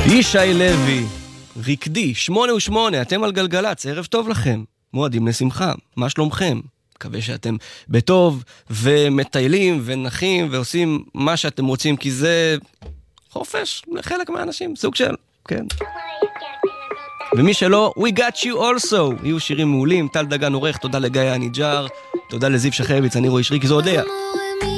ישי לוי, ריקדי, 8:08, אתם על גלגלץ, ערב טוב לכם, מועדים לשמחה, מה שלומכם? מקווה שאתם בטוב ומטיילים ונחים ועושים מה שאתם רוצים, כי זה חופש לחלק מהאנשים, סוג של, כן. ומי שלא, We Got You Also, יהיו שירים מעולים, טל דגן עורך, תודה לגיא הניג'ר, תודה לזיו שחביץ, אני רועי שריקי, זו הודעה.